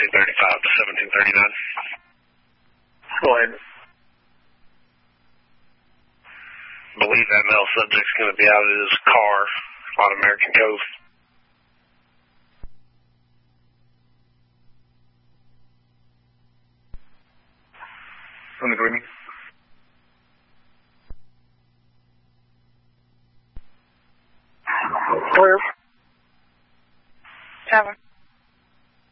to 1739. Go ahead. Believe that male subject's going to be out of his car on American Cove. From the agreement. Clear. Tower.